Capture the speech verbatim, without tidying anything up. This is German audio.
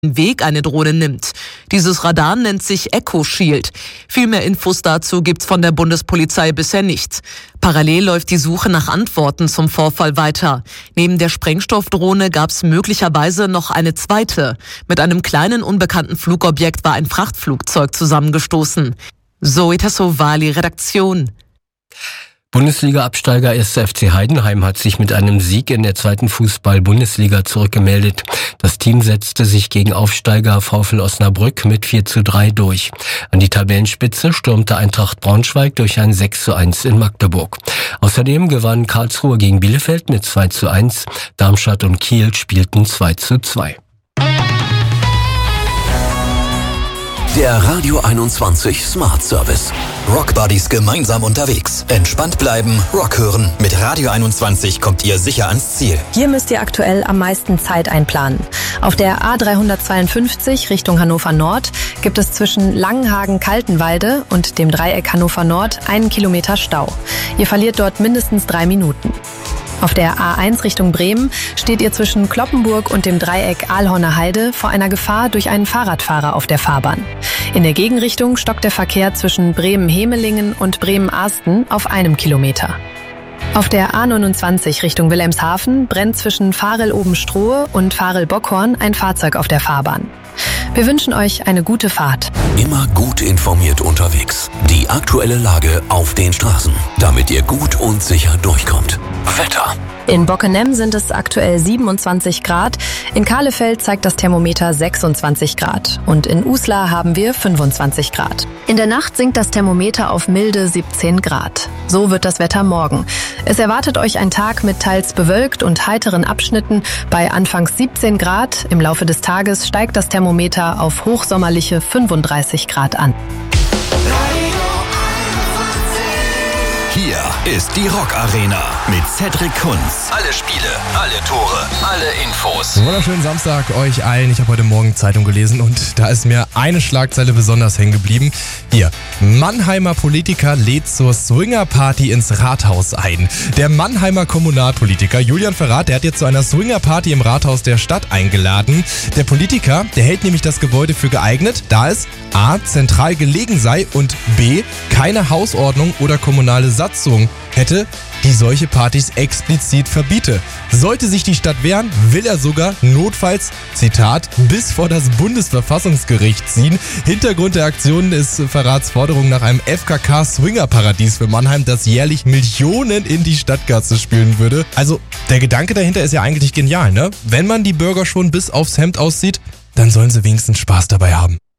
Weg eine Drohne nimmt. Dieses Radar nennt sich Echo Shield. Viel mehr Infos dazu gibt's von der Bundespolizei bisher nicht. Parallel läuft die Suche nach Antworten zum Vorfall weiter. Neben der Sprengstoffdrohne gab's möglicherweise noch eine zweite. Mit einem kleinen unbekannten Flugobjekt war ein Frachtflugzeug zusammengestoßen. Zoe Tassovali, Redaktion. Bundesliga-Absteiger erster F C Heidenheim hat sich mit einem Sieg in der zweiten Fußball-Bundesliga zurückgemeldet. Das Team setzte sich gegen Aufsteiger VfL Osnabrück mit vier zu drei durch. An die Tabellenspitze stürmte Eintracht Braunschweig durch ein sechs zu eins in Magdeburg. Außerdem gewann Karlsruhe gegen Bielefeld mit zwei zu eins. Darmstadt und Kiel spielten zwei zu zwei. Der Radio einundzwanzig Smart Service. Rock Buddies gemeinsam unterwegs. Entspannt bleiben, Rock hören. Mit Radio einundzwanzig kommt ihr sicher ans Ziel. Hier müsst ihr aktuell am meisten Zeit einplanen. Auf der A dreihundertzweiundfünfzig Richtung Hannover Nord gibt es zwischen Langenhagen-Kaltenwalde und dem Dreieck Hannover Nord einen Kilometer Stau. Ihr verliert dort mindestens drei Minuten. Auf der A eins Richtung Bremen steht ihr zwischen Cloppenburg und dem Dreieck Aalhorner Heide vor einer Gefahr durch einen Fahrradfahrer auf der Fahrbahn. In der Gegenrichtung stockt der Verkehr zwischen Bremen-Hemelingen und Bremen-Arsten auf einem Kilometer. Auf der A neunundzwanzig Richtung Wilhelmshaven brennt zwischen Varel-Obenstrohe und Varel-Bockhorn ein Fahrzeug auf der Fahrbahn. Wir wünschen euch eine gute Fahrt. Immer gut informiert unterwegs. Die aktuelle Lage auf den Straßen, damit ihr gut und sicher durchkommt. Wetter. In Bockenem sind es aktuell siebenundzwanzig Grad, in Kahlefeld zeigt das Thermometer sechsundzwanzig Grad und in Uslar haben wir fünfundzwanzig Grad. In der Nacht sinkt das Thermometer auf milde siebzehn Grad. So wird das Wetter morgen. Es erwartet euch ein Tag mit teils bewölkt und heiteren Abschnitten bei anfangs siebzehn Grad. Im Laufe des Tages steigt das Thermometer auf hochsommerliche fünfunddreißig Grad an. Hier ist die Rock Arena mit Cedric Kunz. Alle Spiele, alle Tore, alle Infos. Wunderschönen Samstag euch allen. Ich habe heute Morgen Zeitung gelesen und da ist mir eine Schlagzeile besonders hängen geblieben. Hier, Mannheimer Politiker lädt zur Swingerparty ins Rathaus ein. Der Mannheimer Kommunalpolitiker Julian Verrat, der hat jetzt zu einer Swingerparty im Rathaus der Stadt eingeladen. Der Politiker, der hält nämlich das Gebäude für geeignet, da es a. zentral gelegen sei und b. keine Hausordnung oder kommunale Satzung hätte, die solche Partys explizit verbiete. Sollte sich die Stadt wehren, will er sogar notfalls, Zitat, bis vor das Bundesverfassungsgericht ziehen. Hintergrund der Aktion ist Verrats Forderung nach einem F K K-Swingerparadies für Mannheim, das jährlich Millionen in die Stadtkasse spülen würde. Also der Gedanke dahinter ist ja eigentlich genial, ne? Wenn man die Bürger schon bis aufs Hemd auszieht, dann sollen sie wenigstens Spaß dabei haben.